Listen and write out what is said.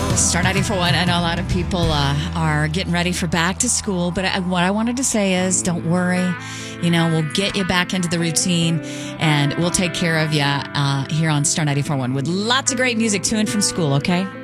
Star 94.1. I know a lot of people are getting ready for back to school, but what I wanted to say is don't worry. You know, we'll get you back into the routine and we'll take care of you here on Star 94.1 with lots of great music to and from school, okay?